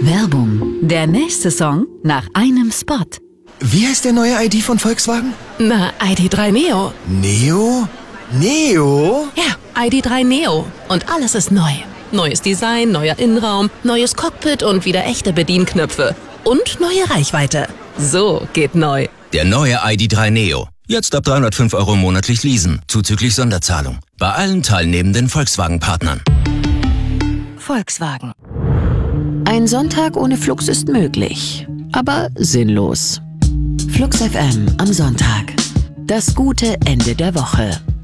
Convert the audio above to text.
Werbung. Der nächste Song nach einem Spot. Wie heißt der neue ID von Volkswagen? Na, ID.3 Neo. Neo? Neo? Ja, ID.3 Neo. Und alles ist neu. Neues Design, neuer Innenraum, neues Cockpit und wieder echte Bedienknöpfe. Und neue Reichweite. So geht neu. Der neue ID.3 Neo. Jetzt ab 305 € monatlich leasen, zuzüglich Sonderzahlung. Bei allen teilnehmenden Volkswagen-Partnern. Volkswagen. Ein Sonntag ohne Flux ist möglich, aber sinnlos. Flux FM am Sonntag. Das gute Ende der Woche.